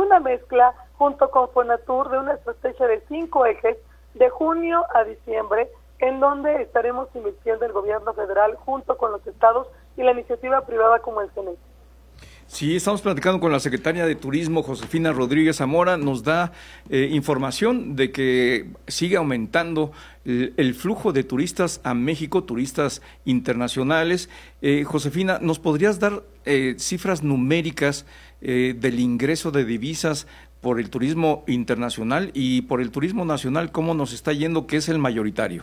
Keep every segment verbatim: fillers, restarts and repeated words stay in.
una mezcla junto con Fonatur de una estrategia de cinco ejes de junio a diciembre, en donde estaremos invirtiendo el gobierno federal junto con los estados y la iniciativa privada como el CENET. Sí, estamos platicando con la secretaria de Turismo, Josefina Rodríguez Zamora. Nos da eh, información de que sigue aumentando el, el flujo de turistas a México, turistas internacionales. Eh, Josefina, ¿nos podrías dar eh, cifras numéricas eh, del ingreso de divisas por el turismo internacional y por el turismo nacional? ¿Cómo nos está yendo, que es el mayoritario?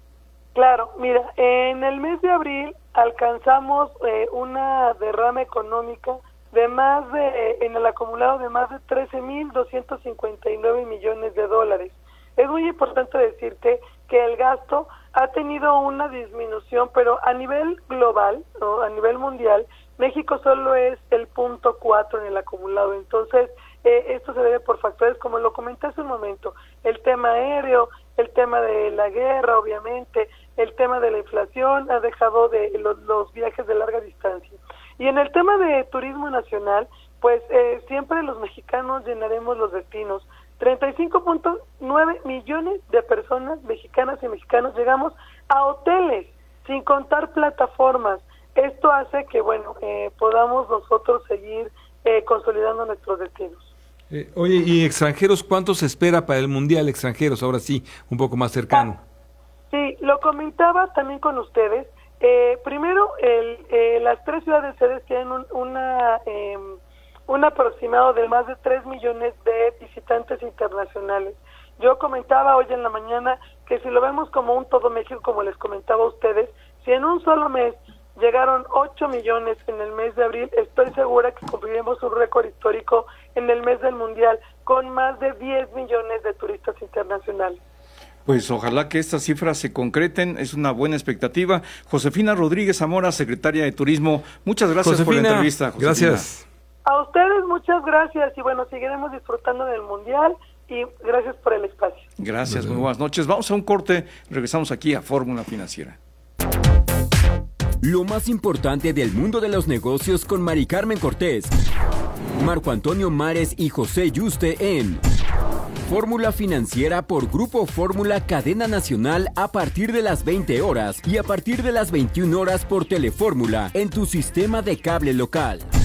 Claro, mira, en el mes de abril alcanzamos eh, una derrama económica de más de, eh, en el acumulado de más de trece mil doscientos cincuenta y nueve millones de dólares. Es muy importante decirte que el gasto ha tenido una disminución, pero a nivel global, ¿no? A nivel mundial, México solo es el punto cuatro en el acumulado. Entonces, eh, esto se debe por factores, como lo comenté hace un momento, el tema aéreo, el tema de la guerra, obviamente, el tema de la inflación ha dejado de los, los viajes de larga distancia. Y en el tema de turismo nacional, pues eh, siempre los mexicanos llenaremos los destinos. treinta y cinco punto nueve millones de personas mexicanas y mexicanos llegamos a hoteles, sin contar plataformas. Esto hace que, bueno, eh, podamos nosotros seguir eh, consolidando nuestros destinos. Eh, oye, ¿y extranjeros cuánto se espera para el Mundial? Extranjeros, ahora sí, un poco más cercano. Ah, sí, lo comentaba también con ustedes. Eh, primero, el, eh, las tres ciudades sedes tienen un, una, eh, un aproximado de más de tres millones de visitantes internacionales. Yo comentaba hoy en la mañana que si lo vemos como un todo México, como les comentaba a ustedes, si en un solo mes llegaron ocho millones en el mes de abril, estoy segura que cumpliremos un récord histórico en el mes del Mundial con más de diez millones de turistas internacionales. Pues ojalá que estas cifras se concreten, es una buena expectativa. Josefina Rodríguez Zamora, secretaria de Turismo, muchas gracias Josefina, por la entrevista. Josefina. Gracias. A ustedes muchas gracias y bueno, seguiremos disfrutando del Mundial y gracias por el espacio. Gracias, muy buenas noches. Vamos a un corte, regresamos aquí a Fórmula Financiera. Lo más importante del mundo de los negocios con Mari Carmen Cortés, Marco Antonio Mares y José Yuste en Fórmula Financiera por Grupo Fórmula Cadena Nacional a partir de las veinte horas y a partir de las veintiuna horas por Telefórmula en tu sistema de cable local.